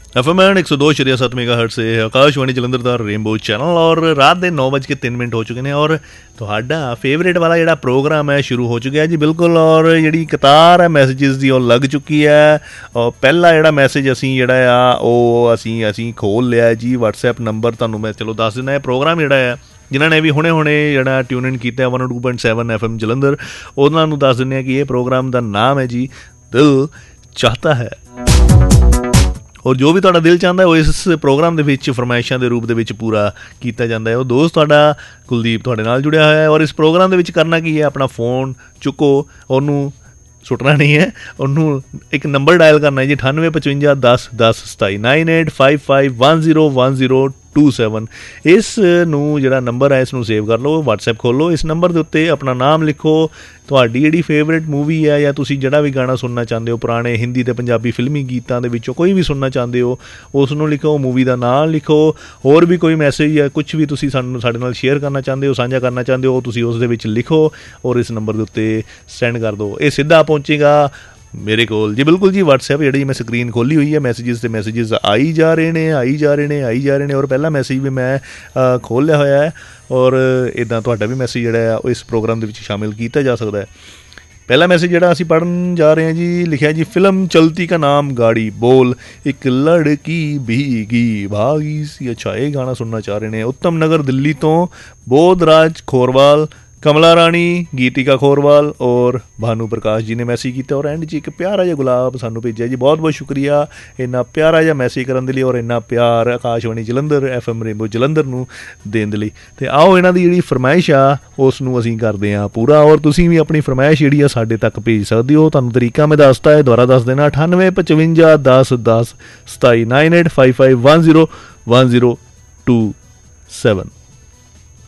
FM 102.7 megahertz से आकाशवाणी जलंधर दा rainbow channel और रात के 9:03 हो चुके हैं और तुहाडा फेवरेट वाला जिहड़ा प्रोग्राम है शुरू हो चुका है जी बिल्कुल। और जिहड़ी कतार है मैसेजेस दी ओह लग चुकी है और पहला जिहड़ा मैसेज असीं जिहड़ा आ ओह असीं खोल लिया जी। WhatsApp नंबर तुहानूं मैं चलो दस दिंदा। प्रोग्राम जिहड़ा है जिन्होंने भी हुणे जिहड़ा ट्यून इन किया 102.7 FM जलंधर उन्होंने दस दिंदे कि ये प्रोग्राम का नाम है जी दिल चाहता है। और जो भी तुहाडा दिल चाहता है वो इस प्रोग्राम के विच फरमाइशों के रूप दे विच पूरा किया जाता है। वो दोस्त तुहाडा कुलदीप तुहाडे नाल जुड़िया होया है और इस प्रोग्राम के विच करना की है अपना फोन चुको उन्होंने सुटना नहीं है उन्होंने एक नंबर डायल करना है जी 9855 10 10 27 9855101027। इस जिहड़ा नंबर है इसनूं सेव कर लो WhatsApp खोलो इस नंबर के उत्ते अपना नाम लिखो तुहाडी जिहड़ी फेवरेट मूवी है या तुसीं जिहड़ा भी गाना सुनना चाहते हो पुराने हिंदी ते पंजाबी फिल्मी गीतां दे विचों कोई भी सुनना चाहते हो उसनूं लिखो मूवी का नाम लिखो। होर भी कोई मैसेज या कुछ भी तुसीं साडे नाल शेयर करना चाहते हो साझा करना चाहते हो तुसीं उस दे विच लिखो और इस नंबर के उत्ते सेंड कर दो। ये सीधा पहुँचेगा मेरे कोल जी बिल्कुल जी। WhatsApp जी मैं स्क्रीन खोली हुई है मैसेजेस आई जा रहे हैं और पहला मैसेज भी मैं खोल लिया होया है और इदां तुहाडा भी मैसेज जिहड़ा है इस प्रोग्राम दे विच शामिल किया जा सकता है। पहला मैसेज जिहड़ा असीं पढ़न जा रहे हैं जी लिखा जी फिल्म चलती का नाम गाड़ी बोल एक लड़की भीगी भागी सी। अच्छा ये गाना सुनना चाह रहे हैं उत्तम नगर दिल्ली तो बोधराज खोरवाल कमला रानी गीतिका खोरवाल और भानु प्रकाश जी ने मैसेज किया और एंड जी एक प्यारा जिहा गुलाब सानू भेजा जी। बहुत बहुत शुक्रिया इन्ना प्यारा जिहा मैसेज करन दे लई और इन्ना प्यार आकाशवाणी जलंधर FM रेनबो जलंधर नूं देण दे लई। ते आओ इन्हां दी जिहड़ी फरमाइश आ उस नूं असीं करदे हां पूरा और तुसीं भी अपनी फरमाइश जिहड़ी आ साडे तक भेज सकदे हो। तुहानूं तरीका मैं दसदा है दोबारा दस देना 9855 10 10 27 9855101027।